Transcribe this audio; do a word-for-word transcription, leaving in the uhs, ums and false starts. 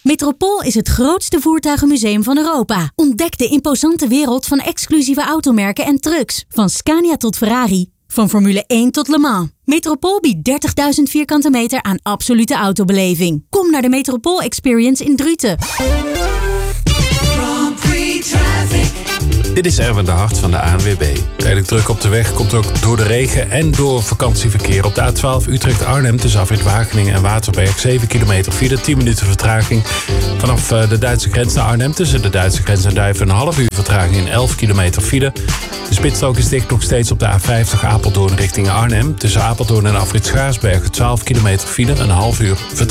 Metropool is het grootste voertuigenmuseum van Europa. Ontdek de imposante wereld van exclusieve automerken en trucks. Van Scania tot Ferrari. Van Formule één tot Le Mans. Metropool biedt dertigduizend vierkante meter aan absolute autobeleving. Kom naar de Metropool Experience in Druten. Dit is Erwin de Hart van de A N W B. Redelijk druk op de weg komt ook door de regen en door vakantieverkeer. Op de A twaalf Utrecht-Arnhem tussen afrit Wageningen en Waterberg. zeven kilometer file, tien minuten vertraging. Vanaf de Duitse grens naar Arnhem tussen de Duitse grens en Duiven een half uur vertraging in elf kilometer file. De spitsstrook is dicht nog steeds op de A vijftig Apeldoorn richting Arnhem. Tussen Apeldoorn en afrit Schaarsbergen twaalf kilometer file, een half uur vertraging.